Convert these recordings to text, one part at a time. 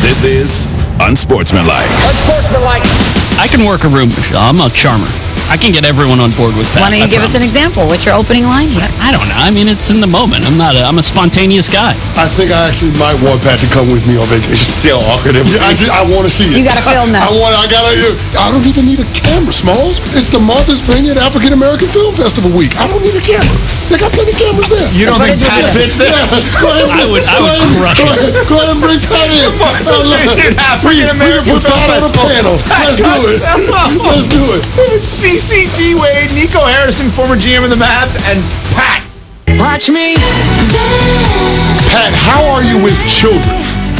This is Unsportsmanlike. Unsportsmanlike. I can work a room, Michelle. I'm a charmer. I can get everyone on board with that. Why don't you give us an example? What's your opening line here? I don't know. I mean, it's in the moment. I'm a spontaneous guy. I think I actually might want Pat to come with me on vacation. See how awkward it is. I want to see it. You got to film this. I don't even need a camera, Smalls. It's the Martha's Vineyard African American Film Festival week. I don't need a camera. They got plenty of cameras there. You don't think Pat fits there? I would crush it. Go ahead and bring Pat in. African American Put Pat on the panel. Let's do it. Let's do it. CCD Wade, Nico Harrison, former GM of the Mavs, and Pat. Watch me. Pat, how are you with children?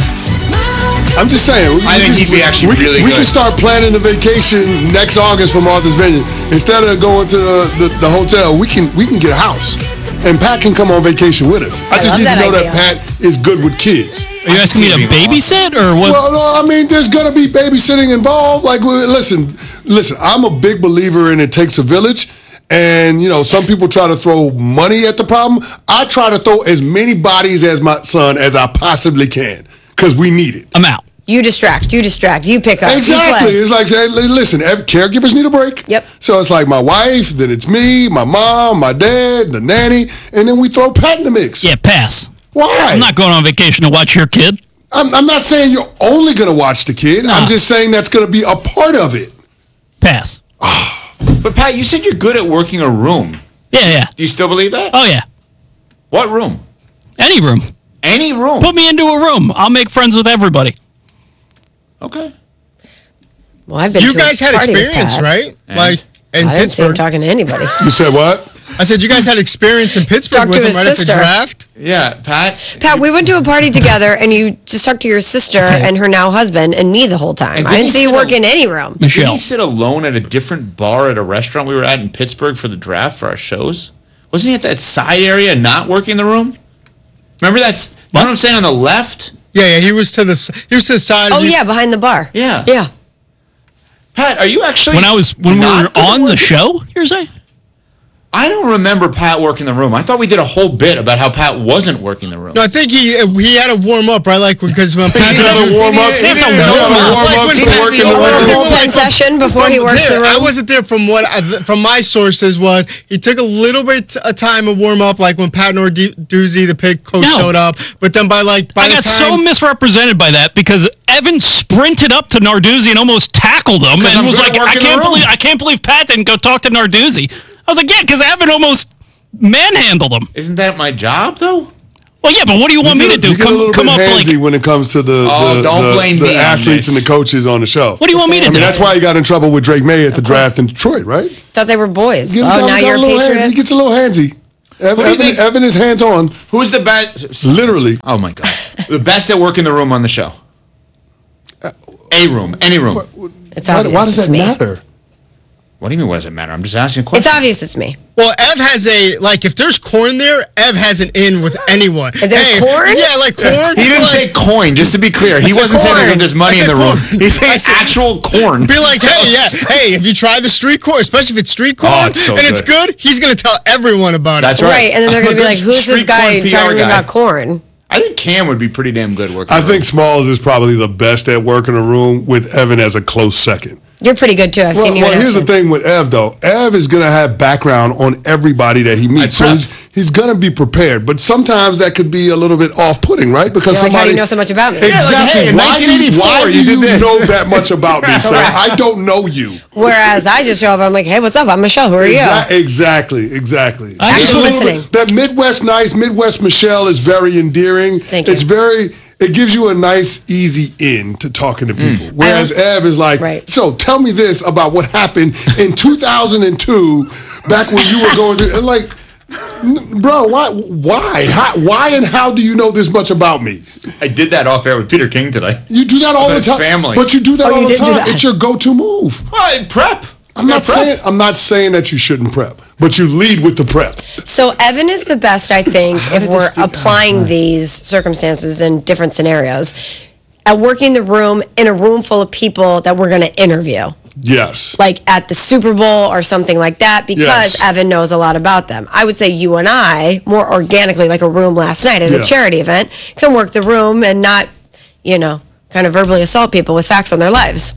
I'm just saying. I think he'd be actually really We good. can start planning the vacation next August from Martha's Vineyard. Instead of going to the hotel, we can get a house. And Pat can come on vacation with us. I just need to know that Pat is good with kids. Are you asking me to babysit or what? Well, no, I mean, there's going to be babysitting involved. Like, listen, I'm a big believer in it takes a village. And, some people try to throw money at the problem. I try to throw as many bodies as my son as I possibly can because we need it. I'm out. You distract, you pick up. Exactly. It's like, say, listen, caregivers need a break. Yep. So it's like my wife, then it's me, my mom, my dad, the nanny, and then we throw Pat in the mix. Yeah, pass. Why? I'm not going on vacation to watch your kid. I'm not saying you're only going to watch the kid. Nah. I'm just saying that's going to be a part of it. Pass. But Pat, you said you're good at working a room. Yeah. Do you still believe that? Oh, yeah. What room? Any room. Any room? Put me into a room. I'll make friends with everybody. Okay. Well, I've been You to guys a had party with experience, Pat. right? Like in I didn't see him Pittsburgh. talking to anybody. You said what? I said you guys had experience in Pittsburgh Talked with to him his right at the sister. draft. Yeah, Pat. Pat, we went to a party together, and you just talked to your sister and her now husband and me the whole time. And I didn't see you work in any room. Did Michelle. he sit alone at a different bar at a restaurant we were at in Pittsburgh for the draft for our shows? Wasn't he at that side area not working the room? Remember that's you know what I'm saying on the left? Yeah, he was to the side. Oh, yeah, behind the bar. Yeah. Yeah. Pat, are you actually When we not were good at on the working? show, you're saying? I don't remember Pat working the room. I thought we did a whole bit about how Pat wasn't working the room. No, I think he had to warm up, right? Like because when Pat He had to warm up to work in the A little room. bullpen session before he works the room. I wasn't there from my sources was he took a little bit of time to warm up, like when Pat Narduzzi, the pig coach, showed up. But then by I the got so time misrepresented by that because Evan sprinted up to Narduzzi and almost tackled him and I'm was good like, at working the room." I can't believe Pat didn't go talk to Narduzzi. I was like, yeah, because Evan almost manhandled him. Isn't that my job though? Well, yeah, but what do you want me to do? You get a little Come bit up handsy like, when it comes to the don't blame me on athletes this. and the coaches on the show. what do you want me to I do? mean, that's why he got in trouble with Drake May at the draft in Detroit, right? Thought they were boys. He Oh, got now a you're a little handsy. He patriot? gets a little handsy. do you think- Evan is hands on, Who's the best? literally. Oh my god, the best at working the room on the show. A room, any room. It's Why obvious does it's that me. matter? What do you mean? What does it matter? I'm just asking a It's question. obvious it's me. well, Ev has if there's corn there, Ev has an in with anyone. If there's corn? Yeah, like corn. He didn't say coin, just to be clear. He said wasn't saying corn. there's money I in the said room. corn. He's I saying said- actual corn. Be like, hey, if you try the street corn, especially if it's street corn it's so and it's good, he's gonna tell everyone about That's it. right. Right, and then they're going to be I'm a like, good who's this street guy corn PR talking to me guy. about corn? I think Cam would be pretty damn good working. I the think room. Smalls is probably the best at working a room with Evan as a close second. You're pretty good too. I've seen you in Well, here's the action. thing with Ev, though. Ev is going to have background on everybody that he meets. So prep. he's going to be prepared. But sometimes that could be a little bit off-putting, right? Because You're like, how do somebody... you know so much about me? Exactly. hey, in why 1984 do you did you this. know that much about me, sir? I don't know you. Whereas I just show up, I'm like, hey, what's up? I'm Michelle. Who are you? Exactly. I Just just a little listening. bit- that Midwest nice, Midwest Michelle is very endearing. Thank you. It's it gives you a nice, easy in to talking to people. Whereas Ev is like, Right. so tell me this about what happened in 2002, back when you were going through, and like, bro, why and how do you know this much about me? I did that off air with Peter King today. You do that all the That's time. family. But you do that Oh, all you the did do time. that. It's your go-to move. Well, prep. I'm not saying that you shouldn't prep, but you lead with the prep. So Evan is the best, I think, if we're applying these circumstances in different scenarios, at working the room in a room full of people that we're going to interview. Yes. Like at the Super Bowl or something like that, because Yes. Evan knows a lot about them. I would say you and I, more organically, like a room last night at a Yeah. charity event, can work the room and not, kind of verbally assault people with facts on their lives.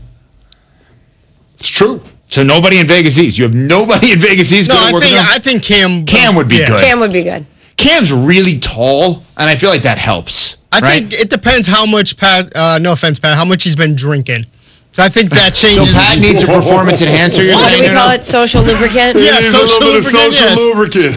It's true. So nobody in Vegas East. You have nobody in Vegas East. No, I think Cam. Cam would be good. Cam would be good. Cam's really tall, and I feel like that helps. I think it depends how much Pat. No offense, Pat. How much he's been drinking. So I think that So changes. Pat needs a performance enhancer. You're What do saying? we call it? Social lubricant? Yeah, It is a little bit of social lubricant,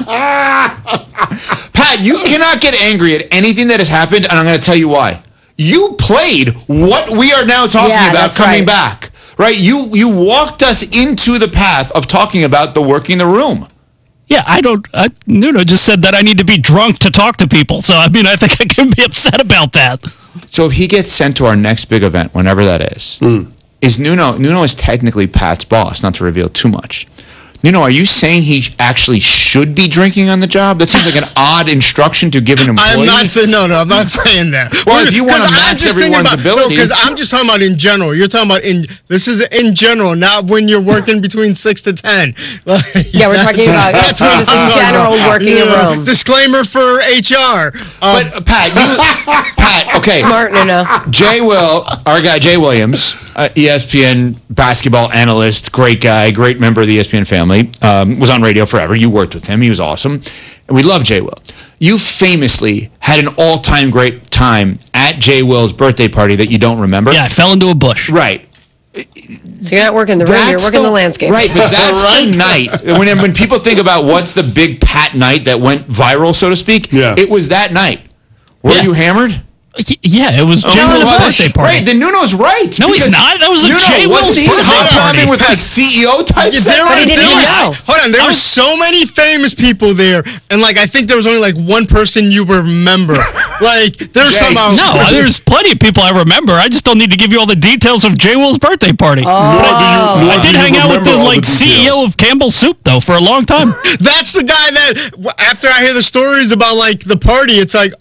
lubricant. Pat, you cannot get angry at anything that has happened, and I'm going to tell you why. You played what we are now talking Yeah, about that's coming right. back, right? You walked us into the path of talking about the working the room. Yeah, Nuno just said that I need to be drunk to talk to people. So, I mean, I think I can be upset about that. So if he gets sent to our next big event, whenever that is Nuno is technically Pat's boss, not to reveal too much. Nuno, are you saying he actually should be drinking on the job? That seems like an odd instruction to give an employee. I'm not saying I'm not saying that. Well, if you want to 'Cause I'm match just thinking everyone's ability. because I'm just talking about in general. You're talking about this is in general, not when you're working between 6 to 10. Yeah, we're talking about That's what just I'm in talking general about. working a room. Disclaimer for HR. But Pat, okay. Smart, Nuno. Our guy Jay Williams, ESPN basketball analyst, great guy, great member of the ESPN family, was on radio forever. You worked with him. He was awesome. And we love Jay Will. You famously had an all-time great time at Jay Will's birthday party that you don't remember. Yeah, I fell into a bush. Right. So you're not working the room, you're working the landscape. Right, but that's the night. When people think about what's the big Pat night that went viral, so to speak, it was that night. Were you hammered? Yeah, it was Jay Will's birthday party. Right, then Nuno's right. No, he's not. That was a Jay Will's wasn't he birthday hot-rodding party. with like CEO types? But he didn't even know. Hold on, there were so many famous people there, and like I think there was only like one person you remember. Like there's Jay. somehow No, there's plenty of people I remember. I just don't need to give you all the details of Jay Will's birthday party. I did hang out with the CEO of Campbell's Soup though for a long time. That's the guy that after I hear the stories about like the party, it's like,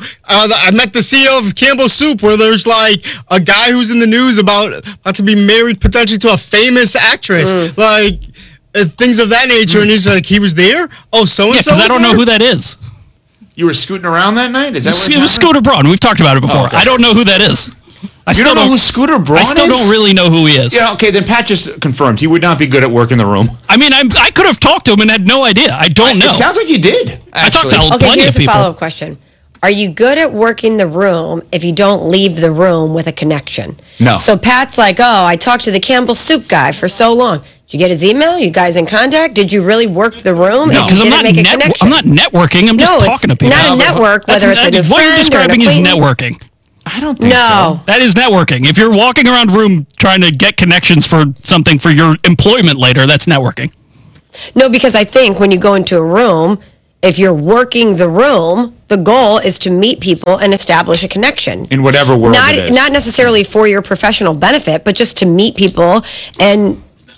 I met the CEO of Campbell's Soup, where there's like a guy who's in the news about to be married potentially to a famous actress, like things of that nature, and he's like, he was there. Oh, so and Yeah, so. because I don't know who that is. You were scooting around that night? Is that what It was Scooter Braun. We've talked about it before. okay. I don't know who that is. You don't know who Scooter Braun is? I still don't really know who he is. Yeah, okay, then Pat just confirmed he would not be good at working the room. I mean, I could have talked to him and had no idea. I don't know. It sounds like you did. I talked to actually. Okay, plenty here's of a people. follow-up question. Are you good at working the room if you don't leave the room with a connection? No. So Pat's like, I talked to the Campbell Soup guy for so long. Did you get his email? You guys in contact? Did you really work the room? No, if because you I'm didn't not make a connection? I'm not networking. I'm just No, talking to it's people. not a network, whether it's a good what you're friend or an describing is acquaintance. networking. I don't think No. so. That is networking. If you're walking around a room trying to get connections for something for your employment later, that's networking. No, because I think when you go into a room, if you're working the room, the goal is to meet people and establish a connection. In whatever world not, it is. Not necessarily for your professional benefit, but just to meet people and,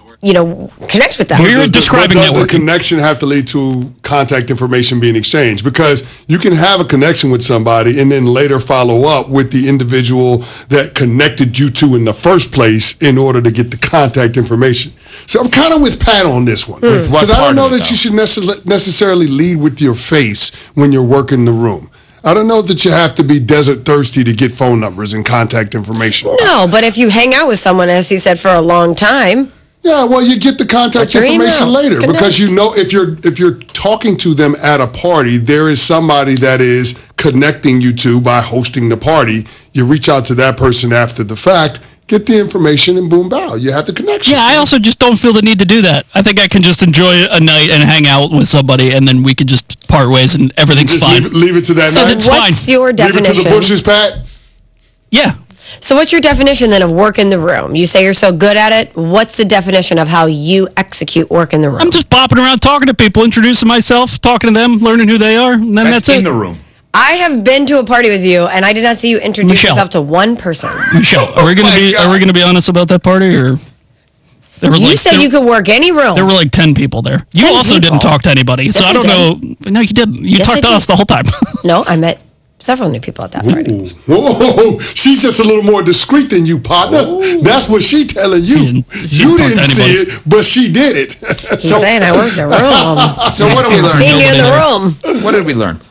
connect with them. You're describing does the networking. connection have to lead to contact information being exchanged? Because you can have a connection with somebody and then later follow up with the individual that connected you to in the first place in order to get the contact information. So I'm kind of with Pat on this one. With what Because I part don't know of it, that you though? should necessarily lead with your face when you're working the room. I don't know that you have to be desert thirsty to get phone numbers and contact information. No, but if you hang out with someone, as he said, for a long time, Yeah, well, you get the contact What's your information email? later Connect. because you know if you're talking to them at a party, there is somebody that is connecting you to by hosting the party. You reach out to that person after the fact, get the information, and boom, bow, you have the connection. Yeah, I also just don't feel the need to do that. I think I can just enjoy a night and hang out with somebody, and then we can just part ways, and everything's Just fine. leave it to that So night. that's fine. what's your Leave it to definition? the bushes, Pat. Yeah. So what's your definition then of work in the room? You say you're so good at it. What's the definition of how you execute work in the room? I'm just bopping around talking to people, introducing myself, talking to them, learning who they are, and then that's in it. the room. I have been to a party with you, and I did not see you introduce Michelle. yourself to one person. Michelle, are we gonna be honest about that party, or there were You said you could work any room. There were like 10 people there. You 10 also people? didn't talk to anybody, so Yes, I I don't did. know. No, you didn't. You Yes, talked I to did. us the whole time. No, I met several new people at that party. Whoa, she's just a little more discreet than you, partner. That's what she telling you. didn't You talk to didn't see anybody. it, but she did it. He's saying I worked the room. So what did we learn? Seen you in the Nobody room. What did we learn?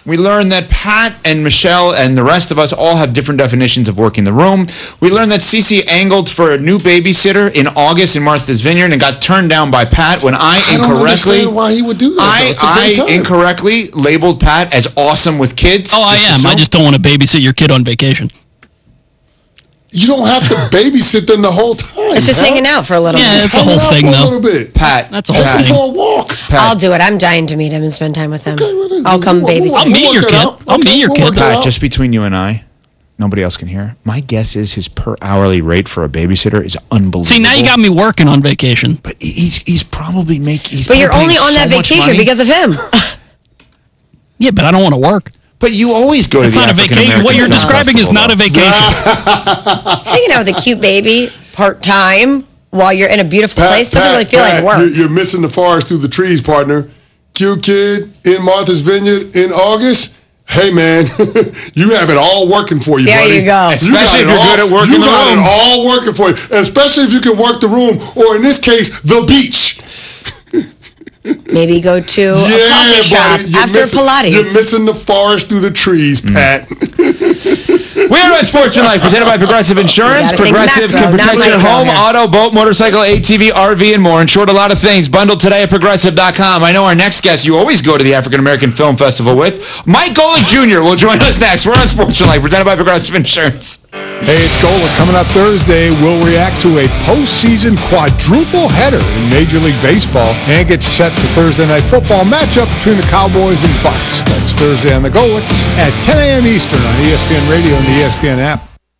We learned that Pat and Michelle and the rest of us all have different definitions of working the room. We learned that Cece angled for a new babysitter in August in Martha's Vineyard and got turned down by Pat when I don't understand why he would do that. I incorrectly labeled Pat as awesome with kids. Oh, I am. I just don't want to babysit your kid on vacation. You don't have to babysit them the whole time. It's just hanging out for a little bit. Yeah, it's a whole thing, though. A little bit. Pat, that's a whole thing. Take him for a walk. Pat. I'll do it. I'm dying to meet him and spend time with him. Okay, I'll come babysit. I'll meet your kid. I'll meet your kid. Pat, just between you and I, nobody else can hear. My guess is his per hourly rate for a babysitter is unbelievable. See, now you got me working on vacation. But he's probably making. But you're only on that vacation because of him. Yeah, but I don't want to work. But you always go to It's the not a vacation. What you're describing is not a vacation. Hanging out with a cute baby part-time while you're in a beautiful place doesn't really feel like work. You're missing the forest through the trees, partner. Cute kid in Martha's Vineyard in August. Hey, man, you have it all working for you, there buddy. You go. Especially if you're good at working the room. You got it all working for you. Especially if you can work the room, or in this case, the beach. Maybe go to a coffee shop after Pilates. You're missing the forest through the trees, Pat. We are on Sportsmanlike, presented by Progressive Insurance. Progressive can protect your home, auto, boat, motorcycle, ATV, RV, and more. Insured a lot of things. Bundled today at Progressive.com. I know our next guest you always go to the African American Film Festival with. Mike Golick Jr. will join us next. We're on Sportsmanlike, presented by Progressive Insurance. Hey, it's Golick. Coming up Thursday, we'll react to a postseason quadruple header in Major League Baseball and get set for Thursday Night Football matchup between the Cowboys and Bucks. That's Thursday on the Golicks at 10 a.m. Eastern on ESPN Radio and the ESPN app.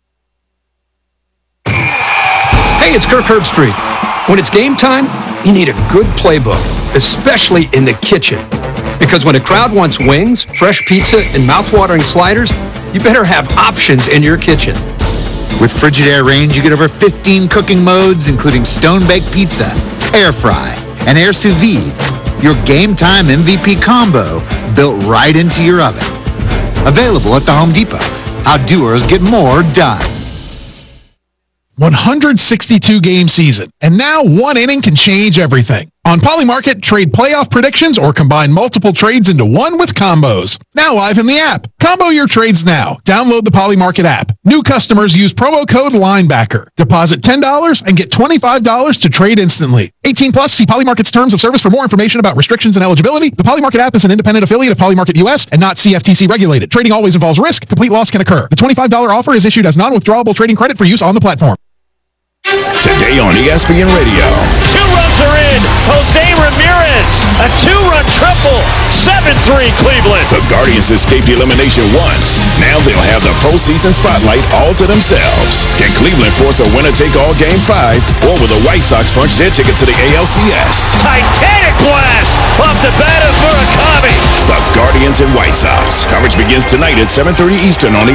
Hey, it's Kirk Herbstreit. When it's game time, you need a good playbook, especially in the kitchen. Because when a crowd wants wings, fresh pizza, and mouthwatering sliders, you better have options in your kitchen. With Frigidaire Range, you get over 15 cooking modes, including stone-baked pizza, air fry, and air sous vide. Your game time MVP combo built right into your oven. Available at the Home Depot. How doers get more done. 162-game season, and now one inning can change everything. On Polymarket, trade playoff predictions or combine multiple trades into one with combos. Now live in the app. Combo your trades now. Download the Polymarket app. New customers use promo code LINEBACKER. Deposit $10 and get $25 to trade instantly. 18 plus, see Polymarket's terms of service for more information about restrictions and eligibility. The Polymarket app is an independent affiliate of Polymarket US and not CFTC regulated. Trading always involves risk. Complete loss can occur. The $25 offer is issued as non-withdrawable trading credit for use on the platform. Today on ESPN Radio. 2 runs are in. Jose Ramirez, a 2-run triple. 7-3 Cleveland. The Guardians escaped elimination once. Now they'll have the postseason spotlight all to themselves. Can Cleveland force a winner-take-all Game 5? Or will the White Sox punch their ticket to the ALCS? Titanic blast off the bat of Murakami. The Guardians and White Sox. Coverage begins tonight at 7:30 Eastern on